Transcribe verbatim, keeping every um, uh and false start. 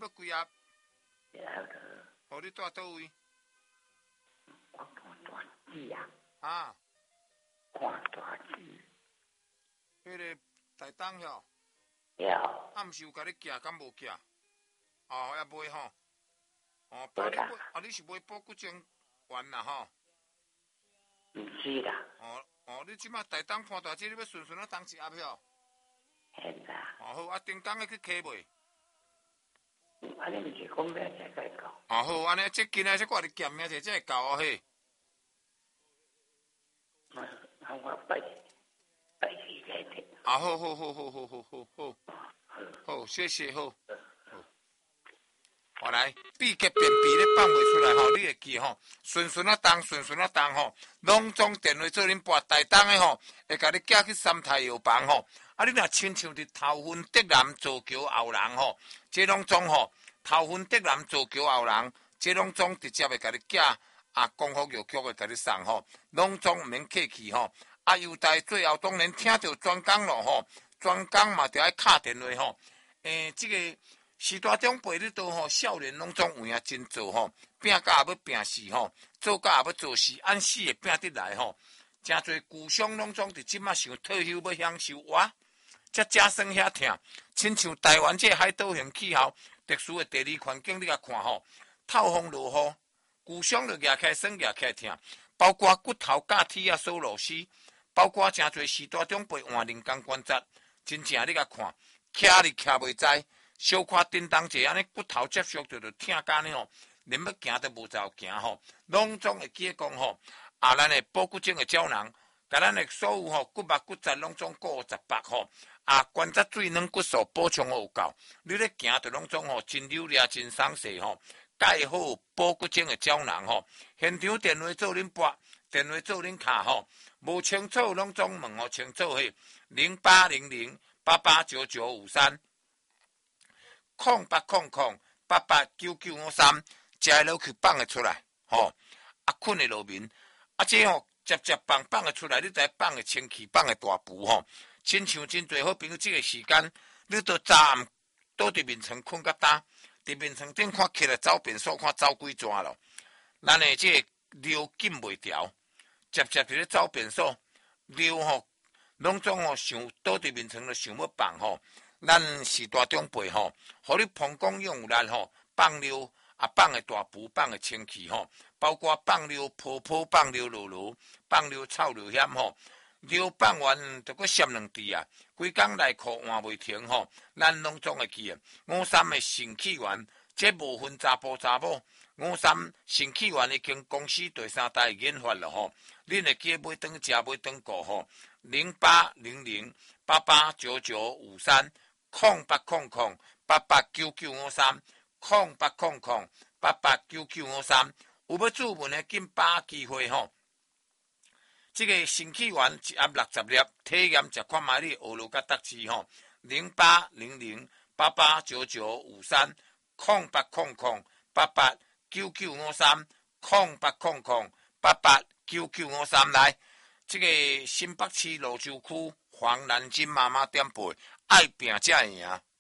要几盒？ 了了， 互你住倒位？ 我看大字啊， 啊， 看大字。 迄个台东吼， 了。 暗时有甲你寄，敢无寄？哦，也袂吼。哦， 无啦。 你买，啊，你是买保骨精丸啦吼？ 毋是啦。 哦哦，你即马台东看大字，你要顺顺啊当一盒哟。 嘿啦。 哦好，啊，顶工的去溪袂？ 安尼毋是讲明仔才到。 哦好，安尼即今仔即我你减明者才会到哦嘿。 啊，我拜拜四来听。 啊，好好好好好好好好，好，谢谢好。我来，秘诀便秘咧放袂出来吼，你会记吼，顺顺啊动，顺顺啊动吼，拢总电话做恁拨台东的吼，会甲你寄去三太药房吼。啊，你若亲像伫头份德南造桥后人吼，这拢总吼，头份德南造桥后人，这拢总直接会甲你寄啊，功夫药局会甲你送吼，拢总毋免客气吼。啊，优待最后当然听到专工咯吼，专工嘛就爱敲电话吼，诶，即、这个。时代长辈咧都吼，少年拢总有影真做吼，拼甲也要拼死吼，做甲也要做死，按死会拼得来吼。真侪旧伤拢总伫即马想退休要享受哇，才假算遐疼，亲像台湾这海岛型气候，特殊的地理环境，你甲看吼，透风落雨，旧伤就举起来算举起来疼，包括骨头架体啊所螺丝，包括真侪时代长辈换人工关节，真正你甲看，徛你徛袂知。小可叮当者，安尼骨头接触着就疼干呢吼，连要行都无走行吼，拢总会记讲吼，啊，咱的保骨精的胶囊，甲咱的所有吼骨膜骨质拢总顾十八吼，啊，关节水软骨素补充有够，你咧行就拢总吼真溜咧，真爽势吼，介好保骨精的胶囊吼，现场电话做恁拨，电话做恁卡吼，无清楚拢总问吼清楚嘿，零八零零八八九九五三。空八空空八八九九五三，食落去放会出来，吼、哦，啊困会落眠，啊这吼接接放放会出来，你知放会清气，放会大补吼，亲像真侪好朋友，这个时间你都早暗倒伫眠床困甲焦，伫眠床顶看起来走便所看走几转咯，咱的这个尿紧袂调，接接伫咧走便所，尿吼拢总吼想倒伫眠床就想要放吼。咱时代长辈吼，互你膀胱用有力吼，放尿啊放的大补，放的清气吼，包括放尿泡泡，放尿落落，放尿臭尿险吼，尿放完就搁闪两滴啊，规工内裤换袂停吼，咱拢总会记啊。五三的肾气丸，这无分查甫查某，五三肾气丸已经公司第三代研发了吼，恁会记买顿食买顿过吼，零八零零八八九九五三。空八空空八八九九五三，空八空空八八九九五三，有要注文的紧把握机会吼。这个肾气丸一盒六十粒，体验食看卖你学路甲得志吼。零八零零八八九九五三，空八空空八八九九五三，空八空空八八九九五三来。这个新北市蘆洲区黄南金妈妈店铺。爱拼才会赢。